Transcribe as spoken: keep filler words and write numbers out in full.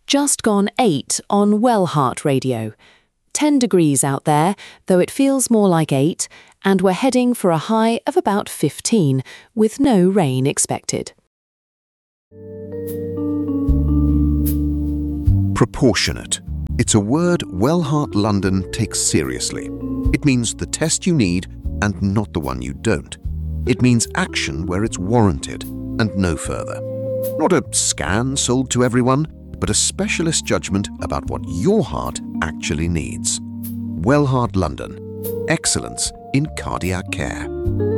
Just gone eight on Well Heart Radio. ten degrees out there, though it feels more like eight, and we're heading for a high of about fifteen, with no rain expected. Proportionate. It's a word Well Heart London takes seriously. It means the test you need and not the one you don't. It means action where it's warranted and no further. Not a scan sold to everyone, but a specialist judgment about what your heart actually needs. Well Heart London. Excellence in cardiac care.